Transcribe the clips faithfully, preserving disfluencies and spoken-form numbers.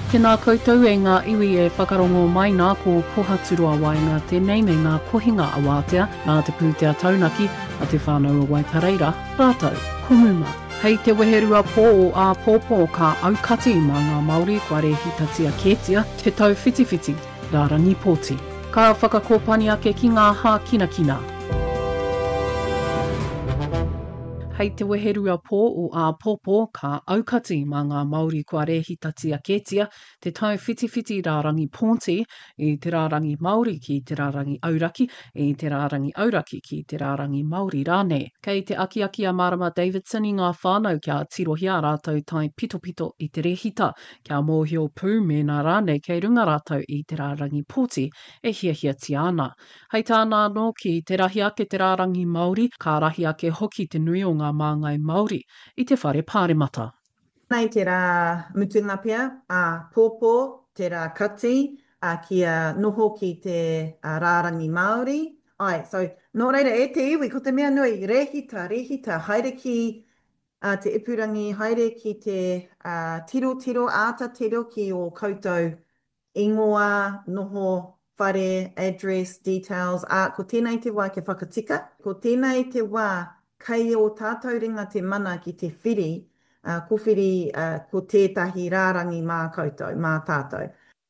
Tēnā koutou e ngā iwi e whakarongo mai nā ko pohaturua wai ngā tēnei me ngā kohinga a wātea, nā te pūtea taunaki a te whānau a Waipareira, rātou, kumuma. Hei te weherua pō o a pōpō ka aukati mā ngā Māori kua re hitatia kētia, te tau whitiwhiti, rārangi pōti. Ka whakakōpani ake ki ngā hā kina kina. Hei te weherua pō o a pōpō ka aukati mā ngā Māori kua re hitatia kētia, te tau whitiwhiti rārangi pōnti, i te rārangi Māori ki te rārangi auraki, i te rārangi auraki ki te rārangi Māori rānei. Kei te aki aki a Marama Davidson i ngā whānau kia tirohia rātou tai pito pito i te rehita, kia mōhio pū me nā rānei kei runga rātou i te rārangi pōti e hia hia ti ana. Hei tāna anō ki te rahi ake te rārangi Māori, ka rahi ake hoki te nui o ngā māngai Māori i te whare pāremata. Nei te rā mutunga pia, a pōpō, te rā kati, a kia noho ki te a, rārangi Māori. Ai, so, nō reira e te iwi, ko te mea nui, rehita, rehita, haere ki a, te ipurangi, haere ki te a, tiro, tiro, āta tiro ki o koutou ingoa, noho, whare, address, details, a ko tēnei te wā ke whakatika, ko tēnei te wā kei o tātou ringa te mana ki te whiri, uh, ko whiri uh, ko tētahi rārangi mā koutou, mā tātou.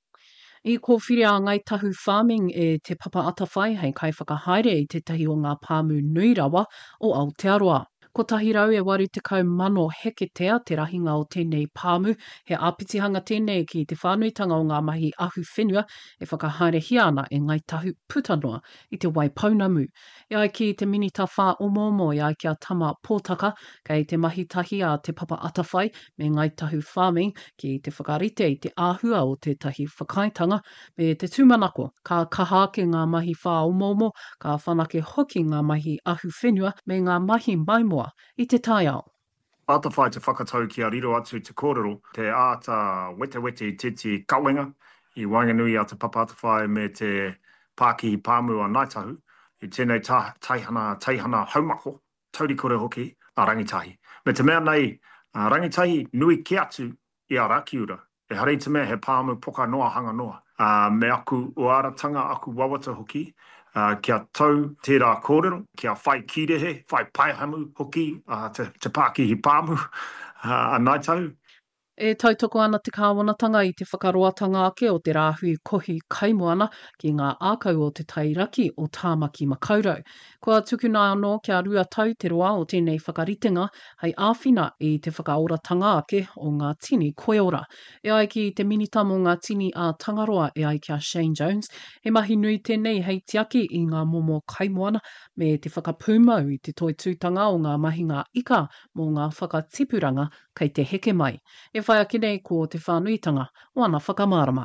I ko whiri a ngai tahu farming e te papa atawhai hei kai whakahaere i te tahi o ngā pāmu nui rawa o Aotearoa. Ko tahi rau e waru te kau mano heketea te rahinga o tēnei pāmu, he āpitihanga tēnei ki te whānuitanga o ngā mahi ahu whenua e whakahaere hia ana e ngai tahu putanoa i te wai paunamu. E ai ki te minita whā omomo e ai kia tama pōtaka, kei te mahi tahi a te papa atawhai me ngai tahu farming ki te whakarite i te āhua o tētahi whakaitanga, me te tūmanako, ka kaha ake ngā mahi whā omomo, ka whanake hoki ngā mahi ahu whenua me ngā mahi maimoa i te tai ao. Atawhai te whakatau ki a riro atu te kōrero, te āta wete wete i titi kawenga, i Wainganui a te papa atawhai me te Pākihi Pāmu a Naitahu, i tēnei ta, taihana, taihana haumako, taurikore hoki a rangitahi. Me te mea nei, a rangitahi nui ki atu i a rakiura, e harei te mea he pāmu poka noa hanga noa. Uh, me aku o aratanga aku wawata hoki, Uh, kia tau tērā kōrero, kia whai kirehe, whai paihamu hoki, uh, te, te Pākihi Pāmu, uh, a Naitahu. E tautoko ana te kāwanatanga i te whakaroatanga ake o te rāhui kohi kaimoana ki ngā ākau o te tairaki o Tāmaki Makaurau. Kua tukuna anō kia rua tau te roa o tēnei whakaritenga hei āwhina i te whakaoratanga ake o ngā tini koeora. E ai ki te minita mō ngā tini a Tangaroa e ai kia Shane Jones, he mahi nui tēnei hei tiaki i ngā momo kaimoana me te whakapūmau i te toitūtanga o ngā mahinga ika mō ngā whakatipuranga kei te heke mai. E whai ake nei ko te whānuitanga o ana whakamārama.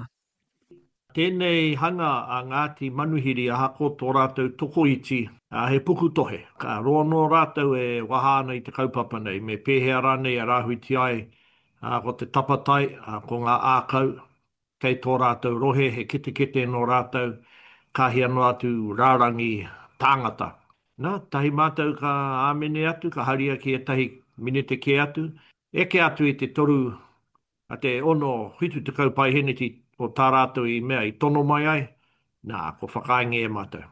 Tēnei hanga a Ngāti Manuhiri a hako tō rātou toko iti a he puku tohe. Ka roa no rātou e wahāna i te kaupapa nei, me pēhea rānei a rāhui ti ai a ko te tapatai, a ko ngā ākau, kei tō rātou rohe, he kete kete no rātou, kāhi anō atu rārangi tāngata. Nā, tahi mātou ka āmene atu, ka haria ki e tahi minete ke atu, eke atu i te toru a te ono hitu te kaupai heneti o tā rātou i mea i tono mai ai, nā, ko whakainge e mātou.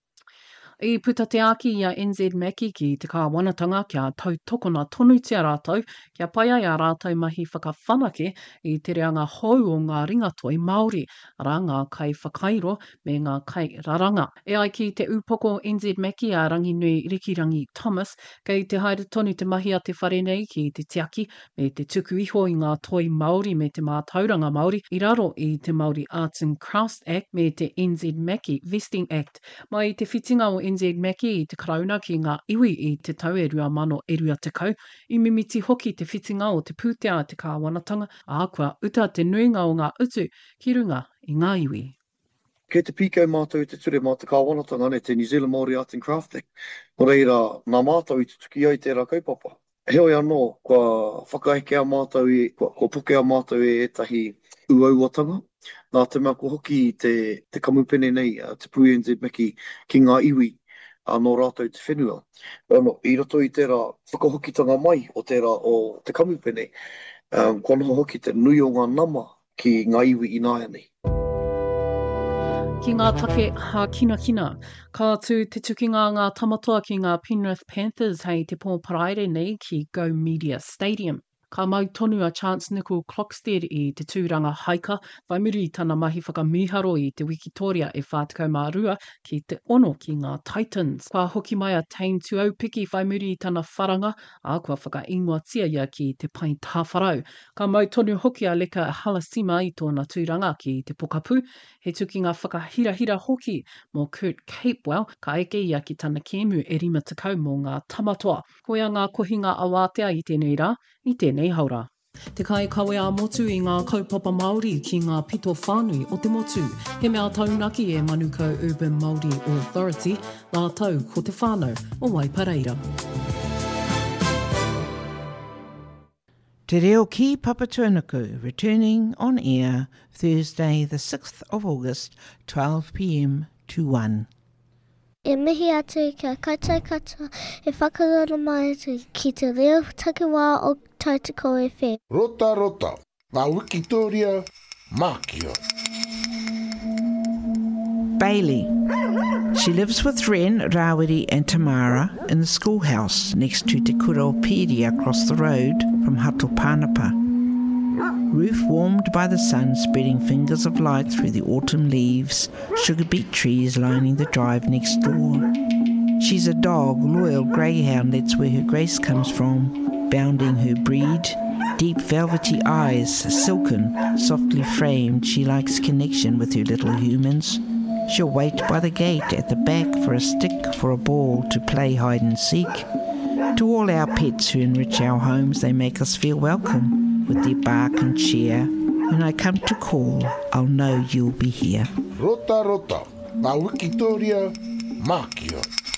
I puta te aki i a N Z Maki ki te kāwanatanga kia tau tokona tonu tia rātou, kia pai ai a rātou mahi whakawhanake i te reanga hou o ngā ringatoi Māori, ara ngā kai whakairo me ngā kai raranga. E ai ki te upoko N Z Maki a Ranginui Rikirangi Thomas, kei te haere tonu te mahi a te wharenei ki te tiaki me te tuku iho i ngā toi Māori me te mātauranga Māori, i raro i te Māori Arts and Crafts Act me te N Z Maki Vesting Act, mai te whitinga o N Z Maki i te karauna ki ngā iwi i te tau e rua mano e rua te kau, i mimiti hoki te whitinga o te pūtea a te kāwanatanga, a kua uta te nuinga o ngā utu ki runga i ngā iwi. Kei te pīkau mātou i te ture mā te kāwanatanga ne te New Zealand Māori Arts and Crafts Act. Nō reira, nā mātou i te tuki ai tērā kaupapa. Heoi anō, kua whakaeke a mātou i, kua, kua puke a mātou e etahi uauatanga. Nā te mea ko hoki i te, te kamupene nei, te Pū N Z Maki ki ngā iwi. Anō rātou te whenua. Ano, I roto i tērā whakahokitanga mai o tērā o te kamupene, um, kua noho hoki te nui o ngā nama ki ngā iwi i nāia nei. Ki ngā take ha kina kina, ka tū te tukinga ngā tamatoa ki ngā Penrith Panthers hei te pō paraire nei ki Go Media Stadium. Ka mau tonu a Chance Nickel Clockstead i te tūranga haika, whai muri tana mahi whakamiharo i te Wikitoria e whātikau mā rua ki te ono ki ngā Titans. Kua hoki mai a Tane Tuaupiki whai muri i tana wharanga, a kua whakaingoatia ia ki te pai tāwharau. Ka mau tonu hoki a Leka Halasima i tōna tūranga ki te pokapū, he tukinga whakahirahira hoki mō Kurt Capewell, ka eke ia ki tana kēmu e rima tekau mō ngā tamatoa. Koia ngā kohinga awatea i tēnei rā, i tēnei haura. Te kai kawe a motu i ngā kaupapa Māori ki ngā pito whānui o te motu. He mea taunaki e Manukau Urban Māori Authority, nā tau ko te whānau o Waipareira. Te reo ki Papatūānuku, returning on air Thursday the sixth of August, twelve p m to one. E mihi atu kia koutou katoa e whakarora mai atu ki te reo takiwā o Tautoko F M. Rota rota, ngā Wikitoria, Mākio. Bailey. She lives with Ren, Rawiri and Tamara in the schoolhouse next to Te Kuropedia across the road from Hatopanapa. Roof warmed by the sun spreading fingers of light through the autumn leaves, sugar beet trees lining the drive next door. She's a dog, loyal greyhound, that's where her grace comes from, bounding her breed. Deep velvety eyes, silken, softly framed, she likes connection with her little humans. She'll wait by the gate at the back for a stick, for a ball to play hide and seek. To all our pets who enrich our homes, they make us feel welcome with their bark and cheer. When I come to call, I'll know you'll be here. Rota rota, ngā Wikitoria, Mākio.